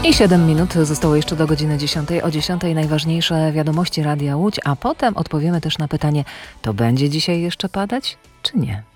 I 7 minut zostało jeszcze do godziny 10. O 10 najważniejsze wiadomości Radia Łódź, a potem odpowiemy też na pytanie, to będzie dzisiaj jeszcze padać, czy nie?